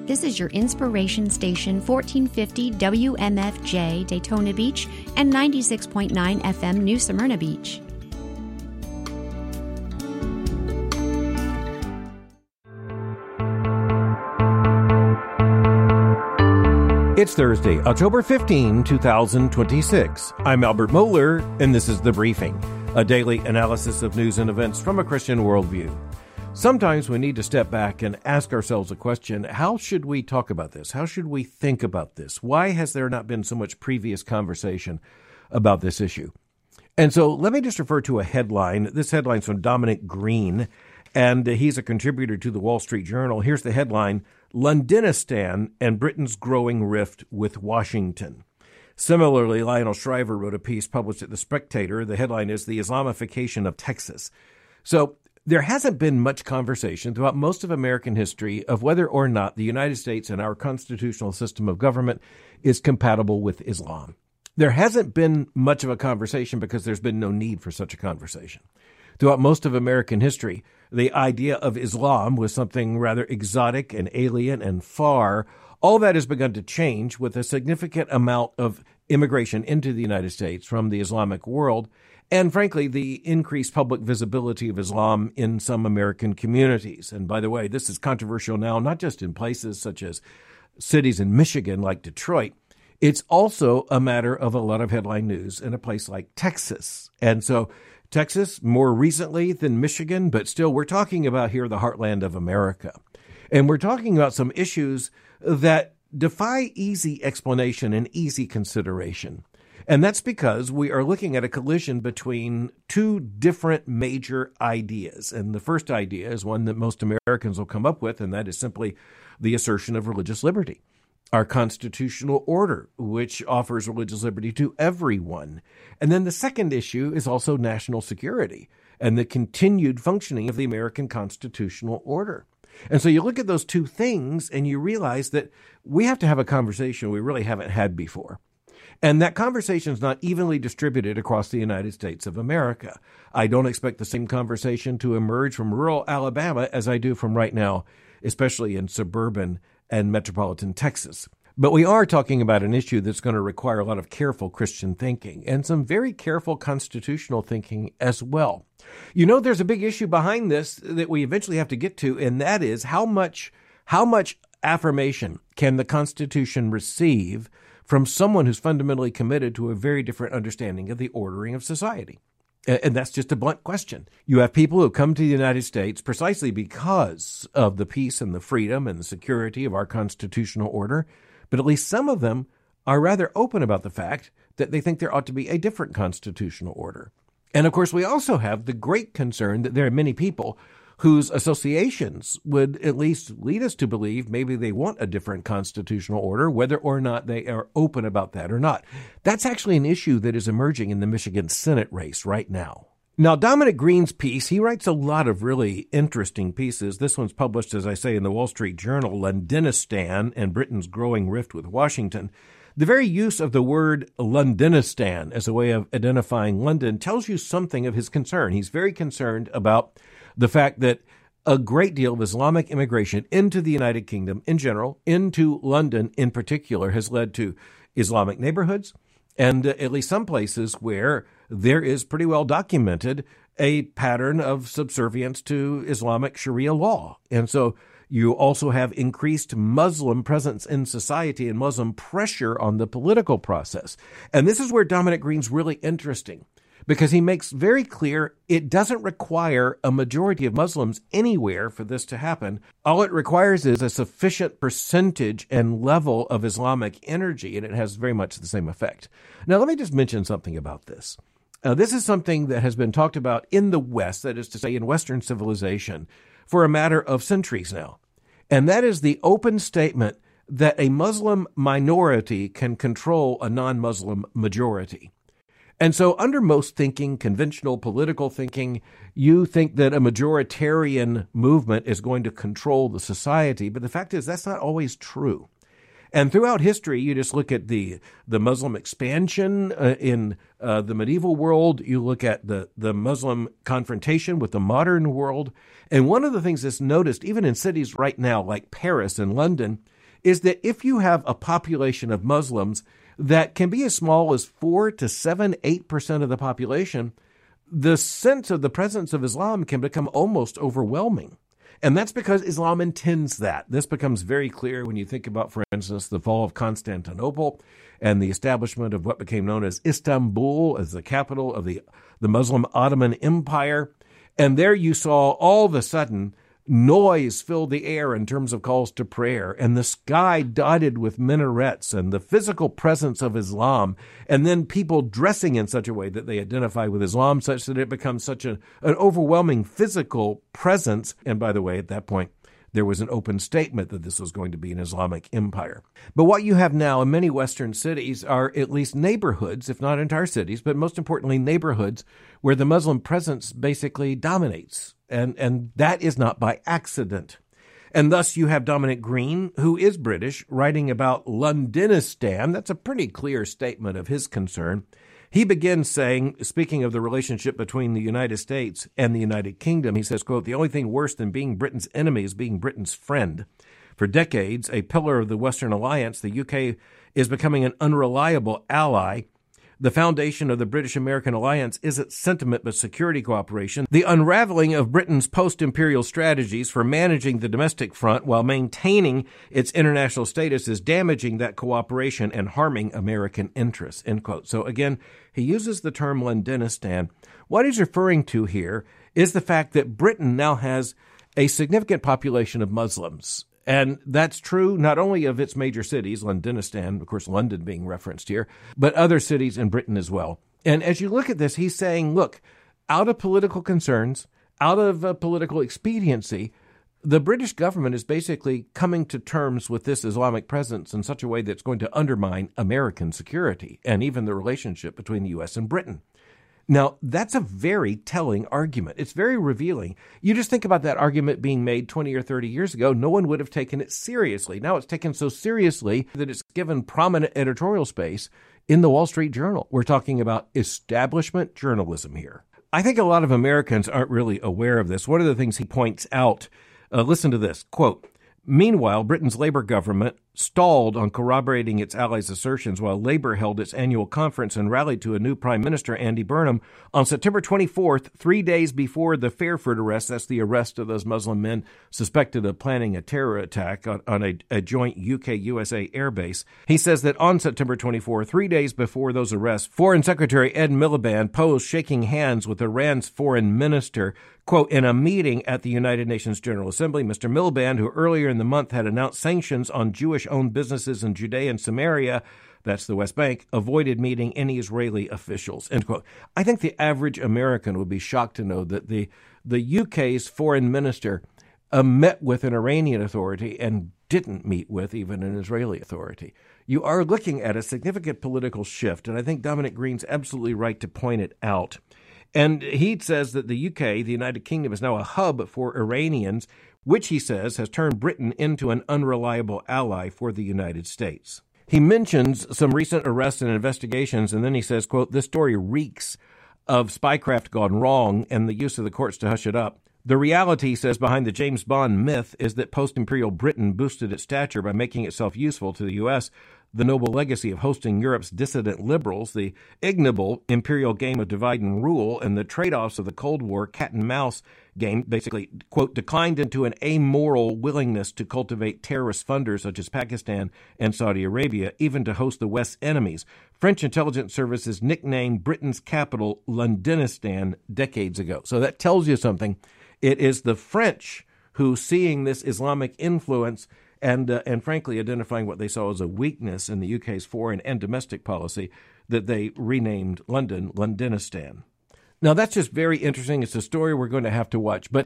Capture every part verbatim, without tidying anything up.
This is your inspiration station, fourteen fifty W M F J, Daytona Beach, and ninety-six point nine F M, New Smyrna Beach. It's Thursday, October fifteenth, twenty twenty-six. I'm Albert Mohler, and this is The Briefing, a daily analysis of news and events from a Christian worldview. Sometimes we need to step back and ask ourselves a question: how should we talk about this? How should we think about this? Why has there not been so much previous conversation about this issue? And so let me just refer to a headline. This headline's from Dominic Green, and he's a contributor to the Wall Street Journal. Here's the headline: Londinistan and Britain's growing rift with Washington. Similarly, Lionel Shriver wrote a piece published at The Spectator. The headline is The Islamification of Texas. So there hasn't been much conversation throughout most of American history of whether or not the United States and our constitutional system of government is compatible with Islam. There hasn't been much of a conversation because there's been no need for such a conversation. Throughout most of American history, the idea of Islam was something rather exotic and alien and far. All that has begun to change with a significant amount of immigration into the United States from the Islamic world, and frankly, the increased public visibility of Islam in some American communities. And by the way, this is controversial now, not just in places such as cities in Michigan like Detroit. It's also a matter of a lot of headline news in a place like Texas. And so Texas, more recently than Michigan, but still we're talking about here the heartland of America. And we're talking about some issues that defy easy explanation and easy consideration. And that's because we are looking at a collision between two different major ideas. And the first idea is one that most Americans will come up with, and that is simply the assertion of religious liberty. Our constitutional order, which offers religious liberty to everyone. And then the second issue is also national security and the continued functioning of the American constitutional order. And so you look at those two things and you realize that we have to have a conversation we really haven't had before. And that conversation is not evenly distributed across the United States of America. I don't expect the same conversation to emerge from rural Alabama as I do from right now, especially in suburban and metropolitan Texas. But we are talking about an issue that's going to require a lot of careful Christian thinking and some very careful constitutional thinking as well. You know, there's a big issue behind this that we eventually have to get to, and that is how much, how much affirmation can the Constitution receive from someone who's fundamentally committed to a very different understanding of the ordering of society? And that's just a blunt question. You have people who come to the United States precisely because of the peace and the freedom and the security of our constitutional order, but at least some of them are rather open about the fact that they think there ought to be a different constitutional order. And of course, we also have the great concern that there are many people whose associations would at least lead us to believe maybe they want a different constitutional order, whether or not they are open about that or not. That's actually an issue that is emerging in the Michigan Senate race right now. Now, Dominic Green's piece, he writes a lot of really interesting pieces. This one's published, as I say, in the Wall Street Journal, Londinistan and Britain's Growing Rift with Washington. The very use of the word Londinistan as a way of identifying London tells you something of his concern. He's very concerned about the fact that a great deal of Islamic immigration into the United Kingdom in general, into London in particular, has led to Islamic neighborhoods and uh, at least some places where there is pretty well documented a pattern of subservience to Islamic Sharia law. And so you also have increased Muslim presence in society and Muslim pressure on the political process. And this is where Dominic Green's really interesting, because he makes very clear it doesn't require a majority of Muslims anywhere for this to happen. All it requires is a sufficient percentage and level of Islamic energy, and it has very much the same effect. Now, let me just mention something about this. Uh, this is something that has been talked about in the West, that is to say in Western civilization, for a matter of centuries now. And that is the open statement that a Muslim minority can control a non-Muslim majority. And so under most thinking, conventional political thinking, you think that a majoritarian movement is going to control the society. But the fact is that's not always true. And throughout history, you just look at the, the Muslim expansion uh, in uh, the medieval world. You look at the, the Muslim confrontation with the modern world. And one of the things that's noticed, even in cities right now like Paris and London, is that if you have a population of Muslims that can be as small as four to seven, eight percent of the population, the sense of the presence of Islam can become almost overwhelming. And that's because Islam intends that. This becomes very clear when you think about, for instance, the fall of Constantinople and the establishment of what became known as Istanbul as the capital of the, the Muslim Ottoman Empire. And there you saw all of a sudden noise fill the air in terms of calls to prayer, and the sky dotted with minarets and the physical presence of Islam, and then people dressing in such a way that they identify with Islam such that it becomes such a, an overwhelming physical presence. And by the way, at that point, there was an open statement that this was going to be an Islamic empire. But what you have now in many Western cities are at least neighborhoods, if not entire cities, but most importantly neighborhoods where the Muslim presence basically dominates. And, and that is not by accident. And thus you have Dominic Green, who is British, writing about Londonistan. That's a pretty clear statement of his concern. He begins saying, speaking of the relationship between the United States and the United Kingdom, he says, quote, "The only thing worse than being Britain's enemy is being Britain's friend. For decades, a pillar of the Western alliance, the U K is becoming an unreliable ally. The foundation of the British-American alliance isn't sentiment but security cooperation. The unraveling of Britain's post-imperial strategies for managing the domestic front while maintaining its international status is damaging that cooperation and harming American interests," end quote. So again, he uses the term Londonistan. What he's referring to here is the fact that Britain now has a significant population of Muslims. And that's true not only of its major cities, Londonistan, of course, London being referenced here, but other cities in Britain as well. And as you look at this, he's saying, look, out of political concerns, out of uh, political expediency, the British government is basically coming to terms with this Islamic presence in such a way that's going to undermine American security and even the relationship between the U S and Britain. Now, that's a very telling argument. It's very revealing. You just think about that argument being made twenty or thirty years ago. No one would have taken it seriously. Now it's taken so seriously that it's given prominent editorial space in the Wall Street Journal. We're talking about establishment journalism here. I think a lot of Americans aren't really aware of this. One of the things he points out, uh, listen to this, quote, "Meanwhile, Britain's Labour government stalled on corroborating its allies' assertions while Labour held its annual conference and rallied to a new Prime Minister, Andy Burnham, on September twenty-fourth, three days before the Fairford arrest." That's the arrest of those Muslim men suspected of planning a terror attack on, on a, a joint U K U S A airbase. He says that on September twenty-fourth, three days before those arrests, Foreign Secretary Ed Miliband posed shaking hands with Iran's foreign minister. Quote, "In a meeting at the United Nations General Assembly, Mister Miliband, who earlier in the month had announced sanctions on Jewish-owned businesses in Judea and Samaria," that's the West Bank, "avoided meeting any Israeli officials," end quote. I think the average American would be shocked to know that the, the U K's foreign minister uh, met with an Iranian authority and didn't meet with even an Israeli authority. You are looking at a significant political shift, and I think Dominic Green's absolutely right to point it out. And he says that the U K, the United Kingdom, is now a hub for Iranians, which he says has turned Britain into an unreliable ally for the United States. He mentions some recent arrests and investigations, and then he says, quote, "This story reeks of spycraft gone wrong and the use of the courts to hush it up. The reality," he says, "behind the James Bond myth is that post-imperial Britain boosted its stature by making itself useful to the U S, the noble legacy of hosting Europe's dissident liberals, the ignoble imperial game of divide and rule, and the trade-offs of the Cold War cat-and-mouse game basically, quote, declined into an amoral willingness to cultivate terrorist funders such as Pakistan and Saudi Arabia, even to host the West's enemies. French intelligence services nicknamed Britain's capital Londonistan decades ago." So that tells you something. It is the French who, seeing this Islamic influence and, uh, and frankly, identifying what they saw as a weakness in the U K's foreign and domestic policy, that they renamed London Londonistan. Now, that's just very interesting. It's a story we're going to have to watch. But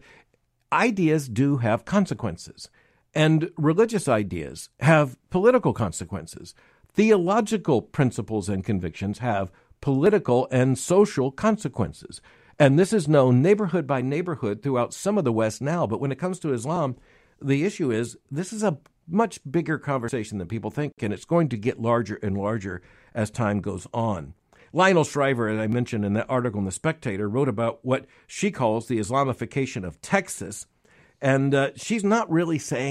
ideas do have consequences. And religious ideas have political consequences. Theological principles and convictions have political and social consequences. And this is known neighborhood by neighborhood throughout some of the West now. But when it comes to Islam, the issue is this is a much bigger conversation than people think, and it's going to get larger and larger as time goes on. Lionel Shriver, as I mentioned in that article in The Spectator, wrote about what she calls the Islamification of Texas. And uh, she's not really saying